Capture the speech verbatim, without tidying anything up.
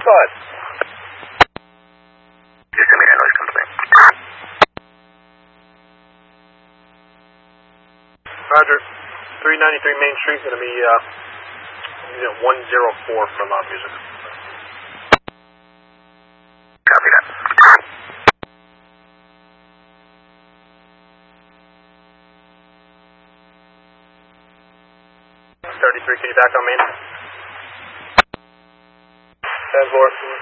side. Just send me that noise complaint. Roger. three ninety-three Main Street, going to be uh, one oh four for loud music. Copy that. thirty-three, can you back on Main? ten four.